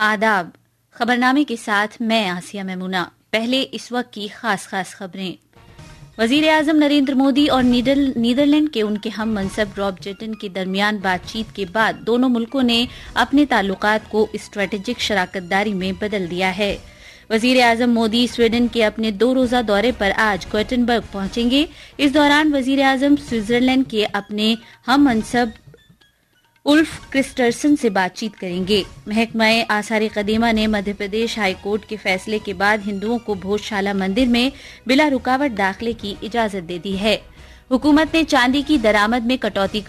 आदाब। खबरनामे के साथ मैं आसिया मेमुना। पहले इस वक्त की खास खबरें। वजीर आजम नरेंद्र मोदी और नीदरलैंड के उनके हम मनसब रॉब जेटन के दरमियान बातचीत के बाद दोनों मुल्कों ने अपने ताल्लुकात को स्ट्रेटेजिक शराकतदारी में बदल दिया है। वजीर आजम मोदी स्वीडन के अपने 2 रोजा दौरे पर आज गोटेनबर्ग पहुंचेंगे। इस दौरान वजीर आजम स्विट्जरलैंड के अपने हम मनसब उल्फ क्रिस्टरसन से बातचीत करेंगे। महकमा आसार कदीमा ने मध्य प्रदेश हाई कोर्ट के फैसले के बाद हिंदुओं को भोजशाला मंदिर में बिला रुकावट दाखिले की इजाजत दे दी है। हुकूमत ने चांदी की दरामद में कटौती